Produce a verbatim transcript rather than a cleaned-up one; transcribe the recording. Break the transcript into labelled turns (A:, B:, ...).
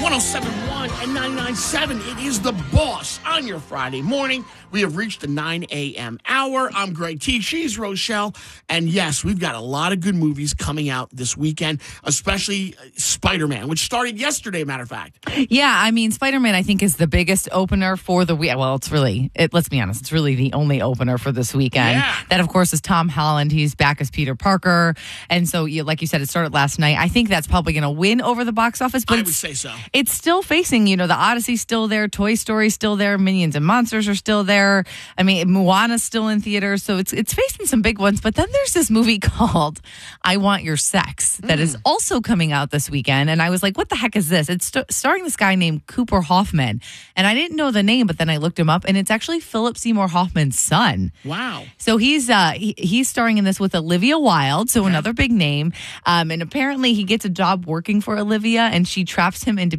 A: oh seven point one and ninety-nine point seven. It is The Boss on your Friday morning. We have reached the nine a.m. hour. I'm Greg T. She's Rochelle. And yes, we've got a lot of good movies coming out this weekend, especially Spider-Man, which started yesterday, matter of fact.
B: Yeah, I mean, Spider-Man, I think, is the biggest opener for the week. Well, it's really, it, let's be honest, it's really the only opener for this weekend.
A: Yeah.
B: That, of course, is Tom Holland. He's back as Peter Parker. And so, you, like you said, it started last night. I think that's probably going to win over the box office. But
A: I would say so.
B: It's still facing, you know, the Odyssey's still there, Toy Story's still there, Minions and Monsters are still there. I mean, Moana's still in theaters, so it's it's facing some big ones. But then there's this movie called I Want Your Sex that mm. is also coming out this weekend. And I was like, what the heck is this? It's st- starring this guy named Cooper Hoffman. And I didn't know the name, but then I looked him up, and it's actually Philip Seymour Hoffman's son.
A: Wow.
B: So he's uh, he, he's starring in this with Olivia Wilde, so okay. another big name. Um, and apparently he gets a job working for Olivia, and she traps him into